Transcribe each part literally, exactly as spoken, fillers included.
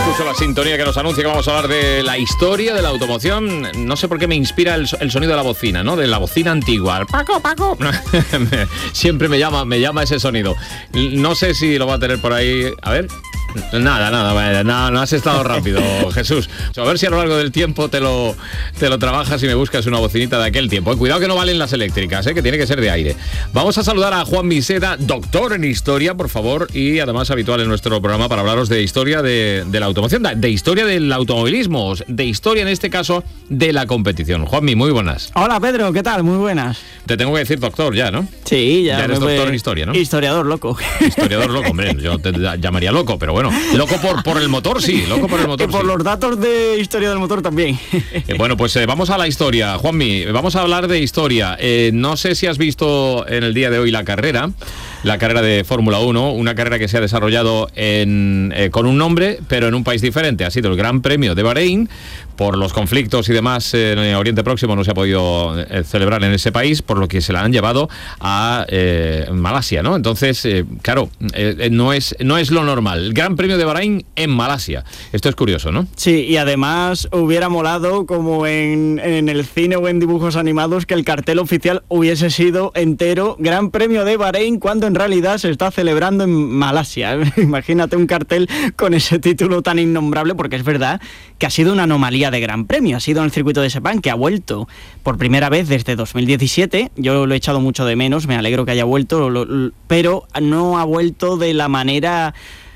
Escucho la sintonía que nos anuncia que vamos a hablar de la historia de la automoción. No sé por qué me inspira el, el sonido de la bocina, ¿no? De la bocina antigua. Paco, Paco. Siempre me llama, me llama ese sonido. No sé si lo va a tener por ahí. A ver. Nada, nada, nada, no has estado rápido, Jesús. A ver si a lo largo del tiempo te lo, te lo trabajas y me buscas una bocinita de aquel tiempo. Cuidado que no valen las eléctricas, ¿eh? Que tiene que ser de aire. Vamos a saludar a Juan Miseda, doctor en historia, por favor, y además habitual en nuestro programa para hablaros de historia de, de la automoción, de, de historia del automovilismo, de historia en este caso de la competición. Juanmi, muy buenas. Hola Pedro, ¿qué tal? Muy buenas. Te tengo que decir doctor ya, ¿no? Sí, ya. Ya eres doctor en historia, ¿no? Historiador loco. Historiador loco, hombre, yo te llamaría loco, pero bueno. Bueno, loco por, por el motor, sí, loco por el motor, y por sí. Los datos de historia del motor también. Eh, bueno, pues eh, vamos a la historia. Juanmi, vamos a hablar de historia. Eh, no sé si has visto en el día de hoy la carrera, la carrera de Fórmula uno, una carrera que se ha desarrollado en, eh, con un nombre, pero en un país diferente. Ha sido el Gran Premio de Bahrein. Por los conflictos y demás en el Oriente Próximo no se ha podido eh, celebrar en ese país, por lo que se la han llevado a eh, Malasia, ¿no? Entonces, eh, claro, eh, no es no es lo normal. El Gran Premio de Bahrein en Malasia. Esto es curioso, ¿no? Sí, y además hubiera molado, como en, en el cine o en dibujos animados, que el cartel oficial hubiese sido entero Gran Premio de Bahrein, cuando en realidad se está celebrando en Malasia. Imagínate un cartel con ese título tan innombrable, porque es verdad que ha sido una anomalía de Gran Premio. Ha sido en el circuito de Sepang, que ha vuelto por primera vez desde dos mil diecisiete. Yo lo he echado mucho de menos, me alegro que haya vuelto, lo, lo, pero no ha vuelto de la manera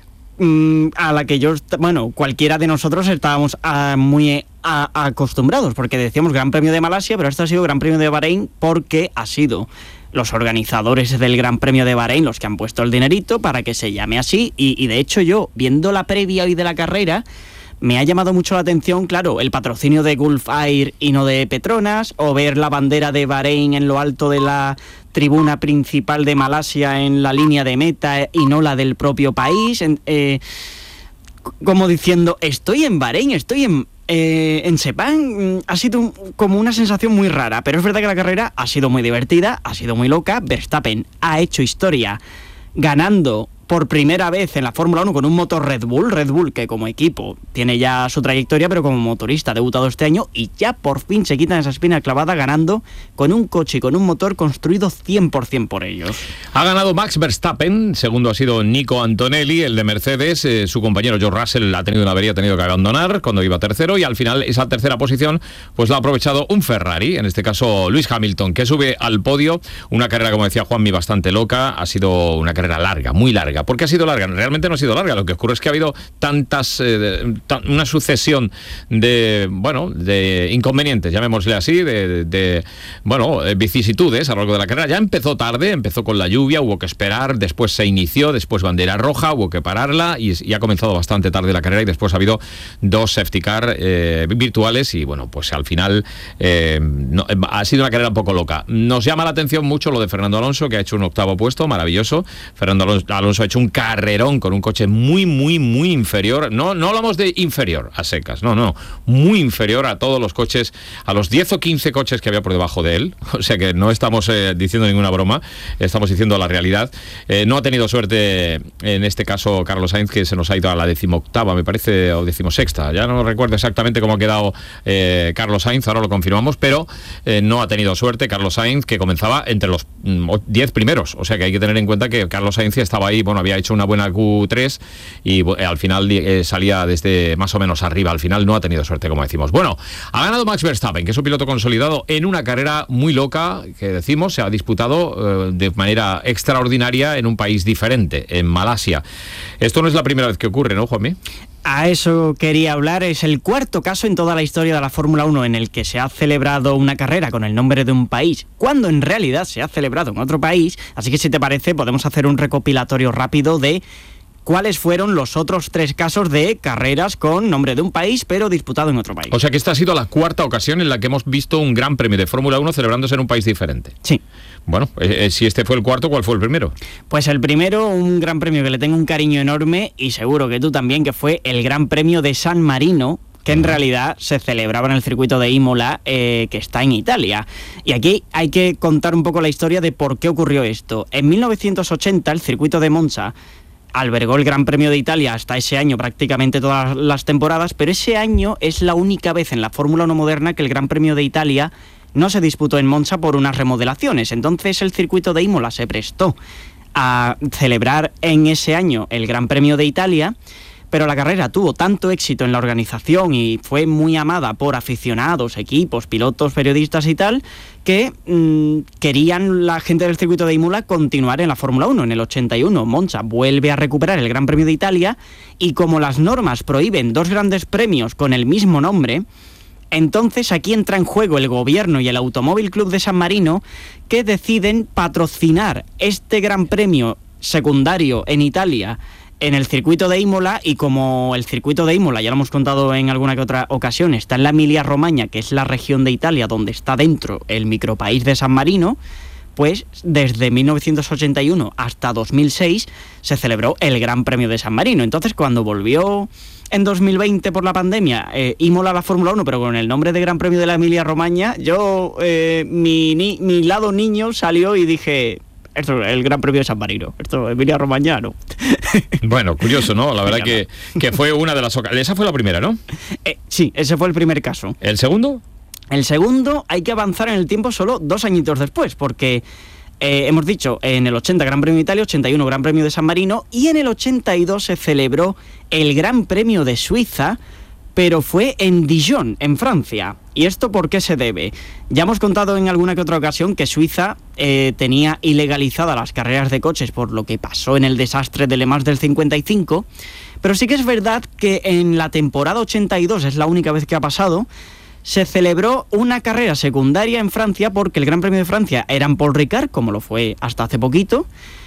mmm, a la que yo, bueno, cualquiera de nosotros estábamos a, muy a, a acostumbrados, porque decíamos Gran Premio de Malasia, pero este ha sido Gran Premio de Bahrein porque ha sido los organizadores del Gran Premio de Bahrein los que han puesto el dinerito para que se llame así, y, y de hecho yo, viendo la previa hoy de la carrera, me ha llamado mucho la atención, claro, el patrocinio de Gulf Air y no de Petronas, o ver la bandera de Bahrein en lo alto de la tribuna principal de Malasia en la línea de meta y no la del propio país, en, eh, como diciendo, estoy en Bahrein, estoy en, eh, en Sepang. Ha sido un, como una sensación muy rara, pero es verdad que la carrera ha sido muy divertida, ha sido muy loca. Verstappen ha hecho historia ganando por primera vez en la Fórmula uno con un motor Red Bull, Red Bull que como equipo tiene ya su trayectoria, pero como motorista ha debutado este año y ya por fin se quitan esa espina clavada ganando con un coche y con un motor construido cien por ciento por ellos. Ha ganado Max Verstappen, segundo ha sido Nico Antonelli, el de Mercedes, eh, su compañero George Russell ha tenido una avería, ha tenido que abandonar cuando iba tercero, y al final esa tercera posición pues la ha aprovechado un Ferrari, en este caso Lewis Hamilton, que sube al podio. Una carrera, como decía Juanmi, bastante loca, ha sido una carrera larga, muy larga. ¿Por qué ha sido larga? Realmente no ha sido larga. Lo que ocurre es que ha habido tantas, eh, tan, una sucesión de, bueno, de inconvenientes, llamémosle así, de, de, de bueno, vicisitudes a lo largo de la carrera. Ya empezó tarde, empezó con la lluvia, hubo que esperar, después se inició, después bandera roja, hubo que pararla y, y ha comenzado bastante tarde la carrera, y después ha habido dos safety car eh, virtuales y bueno, pues al final eh, no, ha sido una carrera un poco loca. Nos llama la atención mucho lo de Fernando Alonso, que ha hecho un octavo puesto, maravilloso. Fernando Alonso, Alonso ha hecho un carrerón con un coche muy, muy, muy inferior. No, no hablamos de inferior a secas, no, no, muy inferior a todos los coches, a los diez o quince coches que había por debajo de él. O sea que no estamos eh, diciendo ninguna broma, estamos diciendo la realidad. Eh, no ha tenido suerte en este caso Carlos Sainz, que se nos ha ido a la decimoctava, me parece, o decimosexta. Ya no recuerdo exactamente cómo ha quedado eh, Carlos Sainz, ahora lo confirmamos, pero eh, no ha tenido suerte Carlos Sainz, que comenzaba entre los diez primeros. O sea que hay que tener en cuenta que Carlos Sainz estaba ahí, bueno, había hecho una buena Q tres y eh, al final eh, salía desde más o menos arriba. Al final no ha tenido suerte, como decimos. Bueno, ha ganado Max Verstappen, que es un piloto consolidado en una carrera muy loca, que decimos, se ha disputado eh, de manera extraordinaria en un país diferente, en Malasia. Esto no es la primera vez que ocurre, ¿no, Juanmi? A eso quería hablar. Es el cuarto caso en toda la historia de la Fórmula uno en el que se ha celebrado una carrera con el nombre de un país, cuando en realidad se ha celebrado en otro país. Así que, si te parece, podemos hacer un recopilatorio rápido de cuáles fueron los otros tres casos de carreras con nombre de un país, pero disputado en otro país. O sea que esta ha sido la cuarta ocasión en la que hemos visto un gran premio de Fórmula uno celebrándose en un país diferente. Sí. Bueno, eh, si este fue el cuarto, ¿cuál fue el primero? Pues el primero, un gran premio que le tengo un cariño enorme, y seguro que tú también, que fue el Gran Premio de San Marino, que en realidad se celebraba en el circuito de Imola, eh, que está en Italia. Y aquí hay que contar un poco la historia de por qué ocurrió esto. En mil novecientos ochenta, el circuito de Monza albergó el Gran Premio de Italia hasta ese año prácticamente todas las temporadas, pero ese año es la única vez en la Fórmula uno moderna que el Gran Premio de Italia no se disputó en Monza por unas remodelaciones. Entonces el circuito de Imola se prestó a celebrar en ese año el Gran Premio de Italia, pero la carrera tuvo tanto éxito en la organización y fue muy amada por aficionados, equipos, pilotos, periodistas y tal, que mmm, querían la gente del circuito de Imola continuar en la Fórmula uno. En el ochenta y uno, Monza vuelve a recuperar el Gran Premio de Italia y como las normas prohíben dos grandes premios con el mismo nombre, entonces aquí entra en juego el gobierno y el Automóvil Club de San Marino, que deciden patrocinar este Gran Premio secundario en Italia en el circuito de Imola, y como el circuito de Imola, ya lo hemos contado en alguna que otra ocasión, está en la Emilia-Romagna, que es la región de Italia donde está dentro el micropaís de San Marino, pues desde mil novecientos ochenta y uno hasta dos mil seis se celebró el Gran Premio de San Marino. Entonces, cuando volvió en dos mil veinte por la pandemia eh, Imola a la Fórmula uno, pero con el nombre de Gran Premio de la Emilia-Romagna, yo, eh, mi, ni, mi lado niño salió y dije... Esto, el Gran Premio de San Marino. Esto, Emilia-Romagna, no. Bueno, curioso, ¿no? La verdad que, que fue una de las ocasiones. Esa fue la primera, ¿no? Eh, sí, ese fue el primer caso. ¿El segundo? El segundo hay que avanzar en el tiempo solo dos añitos después, porque eh, hemos dicho, en el ochenta Gran Premio de Italia, ochenta y uno Gran Premio de San Marino, y en el ochenta y dos se celebró el Gran Premio de Suiza, pero fue en Dijon, en Francia. ¿Y esto por qué se debe? Ya hemos contado en alguna que otra ocasión que Suiza eh, tenía ilegalizadas las carreras de coches por lo que pasó en el desastre de Le Mans del cincuenta y cinco, pero sí que es verdad que en la temporada ochenta y dos, es la única vez que ha pasado, se celebró una carrera secundaria en Francia porque el Gran Premio de Francia era en Paul Ricard, como lo fue hasta hace poquito,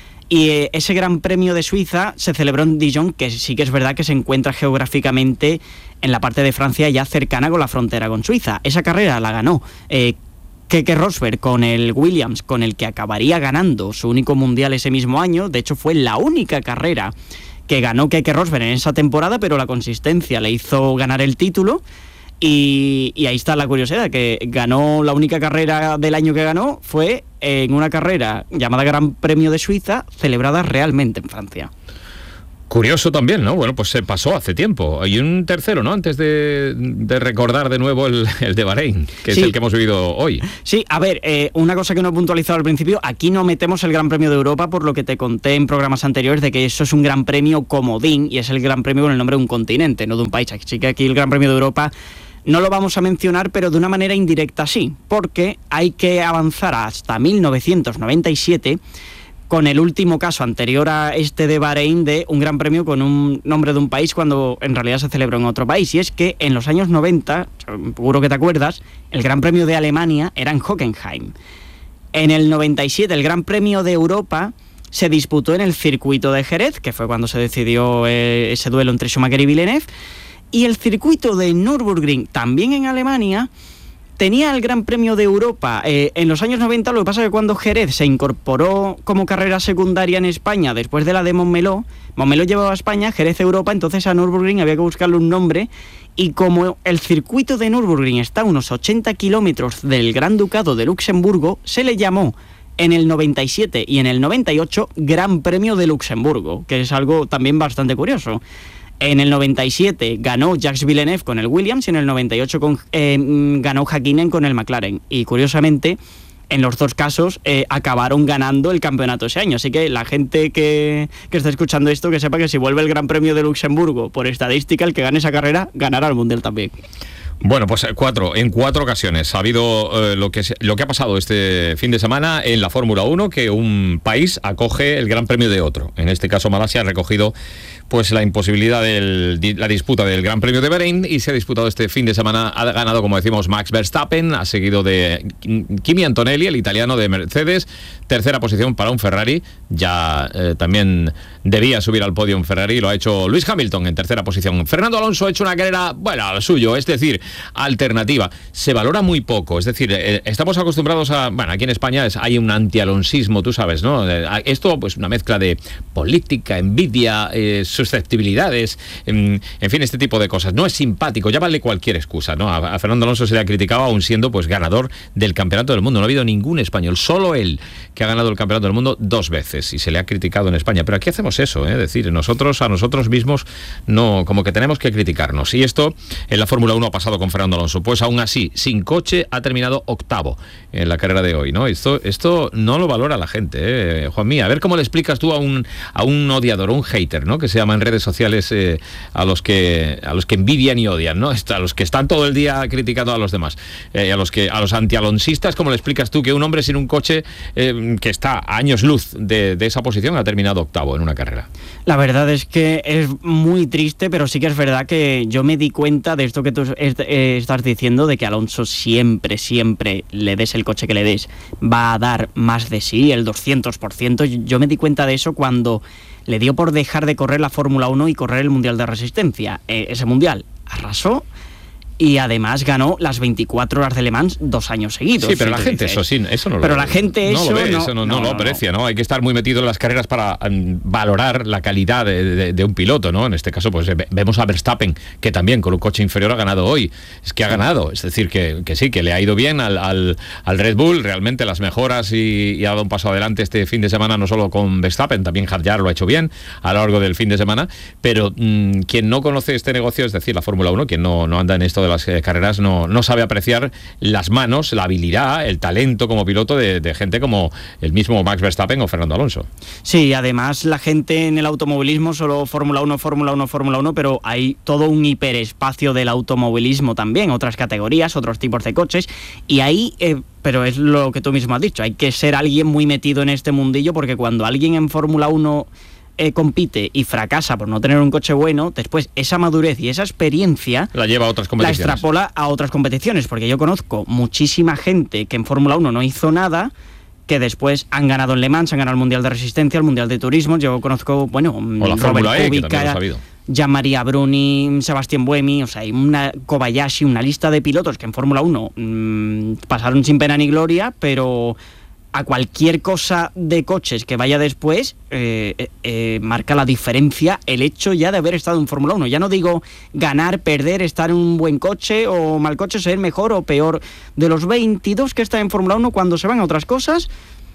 y eh, ese Gran Premio de Suiza se celebró en Dijon, que sí que es verdad que se encuentra geográficamente en la parte de Francia ya cercana con la frontera con Suiza. Esa carrera la ganó eh, Keke Rosberg con el Williams, con el que acabaría ganando su único mundial ese mismo año. De hecho, fue la única carrera que ganó Keke Rosberg en esa temporada, pero la consistencia le hizo ganar el título. Y, y ahí está la curiosidad, que ganó, la única carrera del año que ganó fue en una carrera llamada Gran Premio de Suiza, celebrada realmente en Francia. Curioso también, ¿no? Bueno, pues se pasó hace tiempo. Y un tercero, ¿no? Antes de, de recordar de nuevo el, el de Bahrein, que sí, es el que hemos vivido hoy. Sí, a ver, eh, una cosa que no he puntualizado al principio, aquí no metemos el Gran Premio de Europa por lo que te conté en programas anteriores de que eso es un Gran Premio comodín y es el Gran Premio con el nombre de un continente, no de un país. Así que aquí el Gran Premio de Europa no lo vamos a mencionar, pero de una manera indirecta sí, porque hay que avanzar hasta mil novecientos noventa y siete con el último caso anterior a este de Bahrein de un gran premio con un nombre de un país cuando en realidad se celebró en otro país. Y es que en los años noventa, seguro que te acuerdas, el Gran Premio de Alemania era en Hockenheim. En el noventa y siete el Gran Premio de Europa se disputó en el circuito de Jerez, que fue cuando se decidió eh, ese duelo entre Schumacher y Villeneuve. Y el circuito de Nürburgring, también en Alemania, tenía el Gran Premio de Europa eh, en los años noventa. Lo que pasa es que cuando Jerez se incorporó como carrera secundaria en España después de la de Montmeló, Montmeló llevaba a España, Jerez Europa, entonces a Nürburgring había que buscarle un nombre, y como el circuito de Nürburgring está a unos ochenta kilómetros del Gran Ducado de Luxemburgo, se le llamó en el noventa y siete y en el noventa y ocho Gran Premio de Luxemburgo, que es algo también bastante curioso. En el noventa y siete ganó Jacques Villeneuve con el Williams y en el noventa y ocho con, eh, ganó Häkkinen con el McLaren. Y curiosamente, en los dos casos eh, acabaron ganando el campeonato ese año. Así que la gente que, que está escuchando esto, que sepa que si vuelve el Gran Premio de Luxemburgo, por estadística, el que gane esa carrera ganará el Mundial también. Bueno, pues cuatro, en cuatro ocasiones ha habido eh, lo, que se, lo que ha pasado este fin de semana en la Fórmula uno, que un país acoge el Gran Premio de otro. En este caso Malasia ha recogido pues la imposibilidad de la disputa del Gran Premio de Bahrein y se ha disputado este fin de semana. Ha ganado, como decimos, Max Verstappen, ha seguido de Kimi Antonelli, el italiano de Mercedes, tercera posición para un Ferrari. Ya eh, también debía subir al podio un Ferrari, lo ha hecho Lewis Hamilton en tercera posición. Fernando Alonso ha hecho una carrera, bueno, al suyo, es decir, alternativa. Se valora muy poco, es decir, eh, estamos acostumbrados a, bueno, aquí en España es, hay un antialonsismo, tú sabes, ¿no? Esto, pues una mezcla de política, envidia, eh, susceptibilidades, en, en fin, este tipo de cosas. No es simpático, ya vale cualquier excusa, ¿no? A, a Fernando Alonso se le ha criticado aún siendo pues ganador del Campeonato del Mundo. No ha habido ningún español, solo él, que ha ganado el Campeonato del Mundo dos veces y se le ha criticado en España. Pero aquí hacemos eso, ¿eh? Es decir, nosotros a nosotros mismos no, como que tenemos que criticarnos. Y esto en la Fórmula uno ha pasado con Fernando Alonso. Pues aún así, sin coche, ha terminado octavo en la carrera de hoy, ¿no? Esto, esto no lo valora la gente, ¿eh? Juanmí, a ver cómo le explicas tú a un, a un odiador, un hater, ¿no? Que se llama en redes sociales eh, a los que a los que envidian y odian, ¿no? A los que están todo el día criticando a los demás, eh, a los que a los antialonsistas, ¿cómo le explicas tú que un hombre sin un coche eh, que está a años luz de, de esa posición ha terminado octavo en una carrera? La verdad es que es muy triste, pero sí que es verdad que yo me di cuenta de esto que tú estás diciendo, de que Alonso siempre, siempre, le des el coche que le des, va a dar más de sí, el doscientos por ciento. Yo me di cuenta de eso cuando le dio por dejar de correr la Fórmula uno y correr el Mundial de Resistencia. Eh, ese Mundial arrasó. Y además ganó las veinticuatro horas de Le Mans dos años seguidos. Sí, pero la gente eso sí, eso no lo Pero la gente no eso lo ve, no, eso no, no, no lo aprecia, ¿no? Hay que estar muy metido en las carreras para um, valorar la calidad de, de, de un piloto, ¿no? En este caso, pues vemos a Verstappen, que también con un coche inferior ha ganado hoy. Es que ha ganado, es decir, que, que sí, que le ha ido bien al, al, al Red Bull, realmente las mejoras y, y ha dado un paso adelante este fin de semana, no solo con Verstappen, también Hadjar lo ha hecho bien a lo largo del fin de semana, pero mmm, quien no conoce este negocio, es decir, la Fórmula uno, quien no, no anda en esto de las eh, carreras, No, no sabe apreciar las manos, la habilidad, el talento como piloto de, de gente como el mismo Max Verstappen o Fernando Alonso. Sí, además la gente en el automovilismo, solo Fórmula uno, Fórmula uno, Fórmula uno, pero hay todo un hiperespacio del automovilismo también, otras categorías, otros tipos de coches, y ahí... Eh, pero es lo que tú mismo has dicho, hay que ser alguien muy metido en este mundillo, porque cuando alguien en Fórmula uno... Eh, compite y fracasa por no tener un coche bueno, después esa madurez y esa experiencia la lleva a otras competiciones, la extrapola a otras competiciones, porque yo conozco muchísima gente que en Fórmula uno no hizo nada, que después han ganado en Le Mans, han ganado el Mundial de Resistencia, el Mundial de Turismo. Yo conozco, bueno, o la Fórmula E, que también lo ha sabido. Jean-Marie Bruni, Sebastián Buemi, o sea, hay una Kobayashi, una lista de pilotos que en Fórmula uno mmm, pasaron sin pena ni gloria, pero a cualquier cosa de coches que vaya después, eh, eh, marca la diferencia el hecho ya de haber estado en Fórmula uno. Ya no digo ganar, perder, estar en un buen coche o mal coche, ser mejor o peor. De los veintidós que están en Fórmula uno, cuando se van a otras cosas,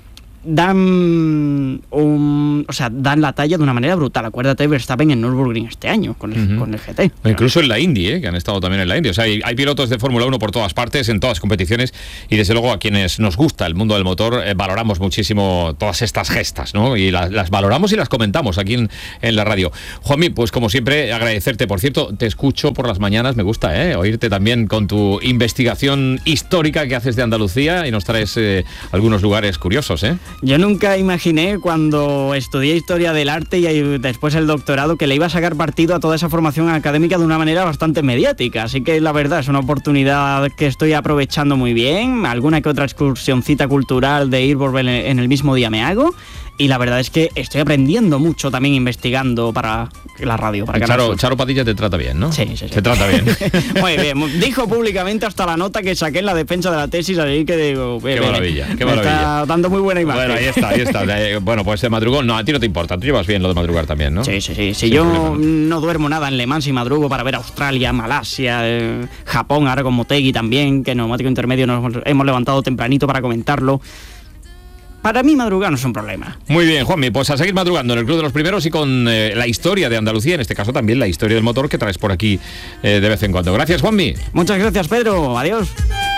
dan un, o sea, dan la talla de una manera brutal. Acuérdate de Verstappen en Nürburgring este año con el, uh-huh. con el G T. O incluso en la Indy, ¿eh? Que han estado también en la Indy. O sea, hay, hay pilotos de Fórmula uno por todas partes, en todas competiciones, y desde luego a quienes nos gusta el mundo del motor, eh, valoramos muchísimo todas estas gestas, ¿no? Y la, las valoramos y las comentamos aquí en, en la radio. Juanmi, pues como siempre, agradecerte. Por cierto, te escucho por las mañanas, me gusta, ¿eh? Oírte también con tu investigación histórica que haces de Andalucía y nos traes eh, algunos lugares curiosos, ¿eh? Yo nunca imaginé cuando estudié Historia del Arte y después el doctorado que le iba a sacar partido a toda esa formación académica de una manera bastante mediática. Así que la verdad es una oportunidad que estoy aprovechando muy bien. Alguna que otra excursioncita cultural de Irborg en el mismo día me hago. Y la verdad es que estoy aprendiendo mucho también investigando para la radio. Para Charo, Charo Padilla te trata bien, ¿no? Sí, sí, sí. Te trata bien. Muy bien. Dijo públicamente hasta la nota que saqué en la defensa de la tesis, así que digo... Qué maravilla, qué maravilla. Me está dando muy buena imagen. Bueno, ahí está, ahí está. Bueno, pues de madrugón, no, a ti no te importa, tú llevas bien lo de madrugar también, ¿no? Sí, sí, sí. Si yo problema, ¿no? no duermo nada en Le Mans y madrugo para ver Australia, Malasia, eh, Japón, ahora con Motegi también, que neumático intermedio nos hemos levantado tempranito para comentarlo. Para mí madrugar no es un problema. Muy bien, Juanmi, pues a seguir madrugando en el Club de los Primeros y con eh, la historia de Andalucía, en este caso también la historia del motor que traes por aquí eh, de vez en cuando. Gracias, Juanmi. Muchas gracias, Pedro. Adiós.